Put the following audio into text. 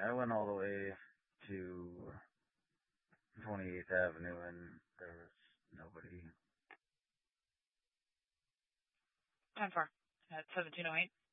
I went all the way to 28th Avenue and there was nobody. 10-4 at 1708.